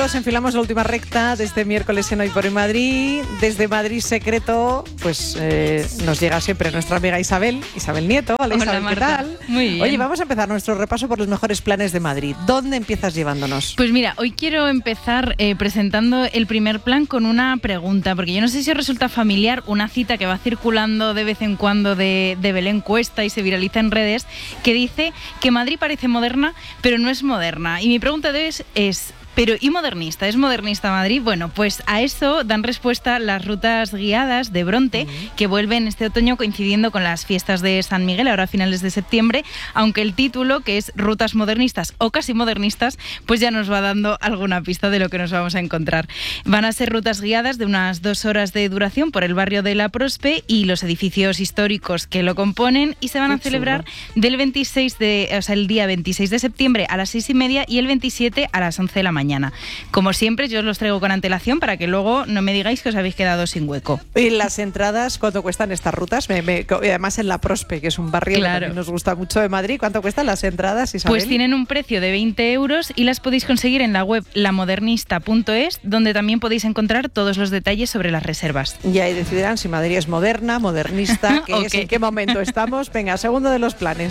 minutos, enfilamos la última recta de este miércoles en Hoy por Hoy Madrid. Desde Madrid Secreto, pues nos llega siempre nuestra amiga Isabel Nieto. Hola Isabel, ¿qué tal? Muy bien. Oye, vamos a empezar nuestro repaso por los mejores planes de Madrid. ¿Dónde empiezas llevándonos? Pues mira, hoy quiero empezar presentando el primer plan con una pregunta, porque yo no sé si os resulta familiar una cita que va circulando de vez en cuando de Belén Cuesta y se viraliza en redes, que dice que Madrid parece moderna, pero no es moderna. Y mi pregunta de hoy es pero ¿y modernista? ¿Es modernista Madrid? Bueno, pues a eso dan respuesta las rutas guiadas de Bronte, que vuelven este otoño coincidiendo con las fiestas de San Miguel, ahora a finales de septiembre, aunque el título, que es Rutas Modernistas o Casi Modernistas, pues ya nos va dando alguna pista de lo que nos vamos a encontrar. Van a ser rutas guiadas de unas 2 horas de duración por el barrio de La Prospe y los edificios históricos que lo componen, y se van a celebrar del el día 26 de septiembre a las 6:30 y el 27 a las 11 de la mañana. Como siempre, yo os los traigo con antelación para que luego no me digáis que os habéis quedado sin hueco. ¿Y las entradas cuánto cuestan estas rutas? Además en La Prospe, que es un barrio que también nos gusta mucho de Madrid. ¿Cuánto cuestan las entradas, Isabel? Pues tienen un precio de 20 euros y las podéis conseguir en la web lamodernista.es, donde también podéis encontrar todos los detalles sobre las reservas. Y ahí decidirán si Madrid es moderna, modernista, qué es, en qué momento estamos. Venga, segundo de los planes.